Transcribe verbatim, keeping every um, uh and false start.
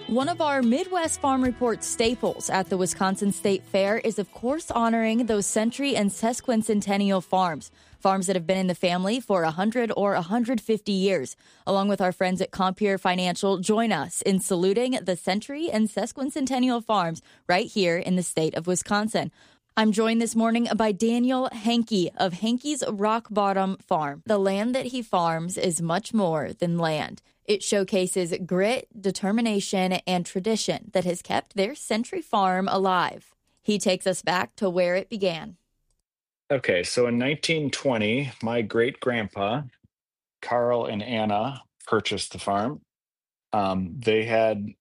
One of our Midwest Farm Report staples at the Wisconsin State Fair is, of course, honoring those century and sesquicentennial farms. Farms that have been in the family for one hundred or one hundred fifty years. Along with our friends at Compeer Financial, join us in saluting the century and sesquicentennial farms right here in the state of Wisconsin. I'm joined this morning by Daniel Hankey of Hankey's Rock Bottom Farm. The land that he farms is much more than land. It showcases grit, determination, and tradition that has kept their century farm alive. He takes us back to where it began. Okay, so in nineteen twenty, my great grandpa, Carl and Anna, purchased the farm. Um, they had